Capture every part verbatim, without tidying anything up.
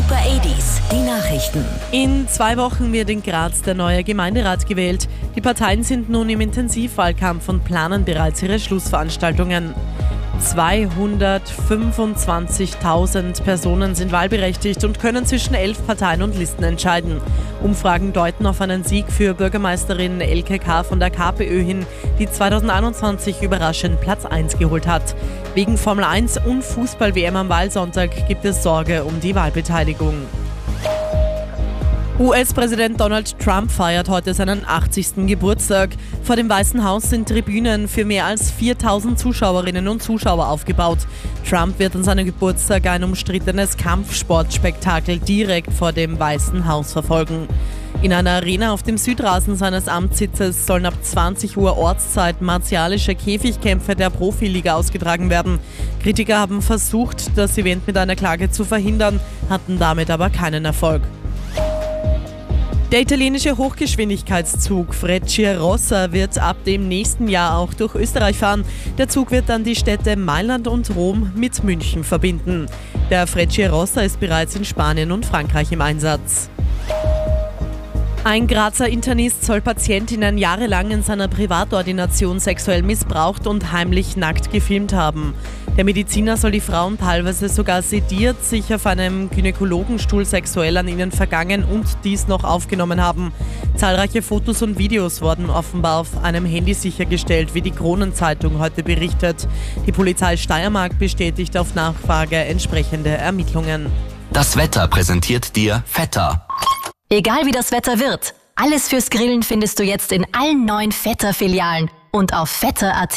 Super achtziger, die Nachrichten. In zwei Wochen wird in Graz der neue Gemeinderat gewählt. Die Parteien sind nun im Intensivwahlkampf und planen bereits ihre Schlussveranstaltungen. zweihundertfünfundzwanzigtausend Personen sind wahlberechtigt und können zwischen elf Parteien und Listen entscheiden. Umfragen deuten auf einen Sieg für Bürgermeisterin Elke K. von der KPÖ hin, die zweitausendeinundzwanzig überraschend Platz eins geholt hat. Wegen Formel eins und Fußball-W M am Wahlsonntag gibt es Sorge um die Wahlbeteiligung. U S-Präsident Donald Trump feiert heute seinen achtzigsten Geburtstag. Vor dem Weißen Haus sind Tribünen für mehr als viertausend Zuschauerinnen und Zuschauer aufgebaut. Trump wird an seinem Geburtstag ein umstrittenes Kampfsportspektakel direkt vor dem Weißen Haus verfolgen. In einer Arena auf dem Südrasen seines Amtssitzes sollen ab zwanzig Uhr Ortszeit martialische Käfigkämpfe der Profiliga ausgetragen werden. Kritiker haben versucht, das Event mit einer Klage zu verhindern, hatten damit aber keinen Erfolg. Der italienische Hochgeschwindigkeitszug Frecciarossa wird ab dem nächsten Jahr auch durch Österreich fahren. Der Zug wird dann die Städte Mailand und Rom mit München verbinden. Der Frecciarossa ist bereits in Spanien und Frankreich im Einsatz. Ein Grazer Internist soll Patientinnen jahrelang in seiner Privatordination sexuell missbraucht und heimlich nackt gefilmt haben. Der Mediziner soll die Frauen teilweise sogar sediert, sich auf einem Gynäkologenstuhl sexuell an ihnen vergangen und dies noch aufgenommen haben. Zahlreiche Fotos und Videos wurden offenbar auf einem Handy sichergestellt, wie die Kronenzeitung heute berichtet. Die Polizei Steiermark bestätigt auf Nachfrage entsprechende Ermittlungen. Das Wetter präsentiert dir Vetter. Egal wie das Wetter wird, alles fürs Grillen findest du jetzt in allen neuen Vetter-Filialen und auf vetter punkt at.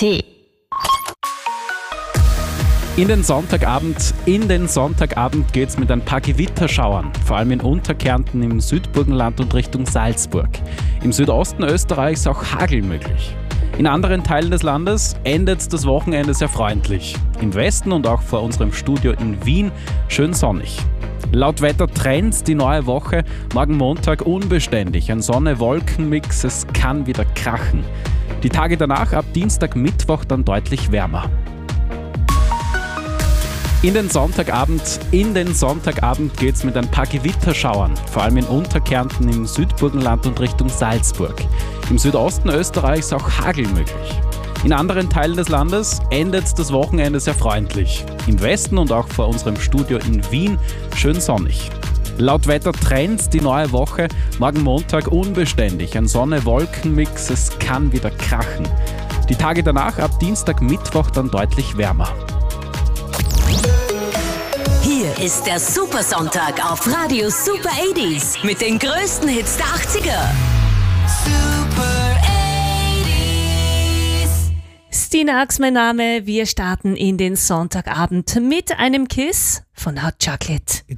In den Sonntagabend, in den Sonntagabend geht's mit ein paar Gewitterschauern, vor allem in Unterkärnten, im Südburgenland und Richtung Salzburg. Im Südosten Österreichs auch Hagel möglich. In anderen Teilen des Landes endet das Wochenende sehr freundlich. Im Westen und auch vor unserem Studio in Wien schön sonnig. Laut Wettertrends die neue Woche, morgen Montag unbeständig, ein Sonne-Wolken-Mix, es kann wieder krachen. Die Tage danach, ab Dienstag, Mittwoch dann deutlich wärmer. In den Sonntagabend, in den Sonntagabend geht's mit ein paar Gewitterschauern, vor allem in Unterkärnten, im Südburgenland und Richtung Salzburg. Im Südosten Österreichs auch Hagel möglich. In anderen Teilen des Landes endet das Wochenende sehr freundlich. Im Westen und auch vor unserem Studio in Wien schön sonnig. Laut Wettertrends die neue Woche, morgen Montag unbeständig, ein Sonne-Wolken-Mix, es kann wieder krachen. Die Tage danach, ab Dienstag, Mittwoch dann deutlich wärmer. Hier ist der Supersonntag auf Radio Super achtziger mit den größten Hits der achtziger. Super achtziger. Stina Ax, mein Name. Wir starten in den Sonntagabend mit einem Kiss von Hot Chocolate.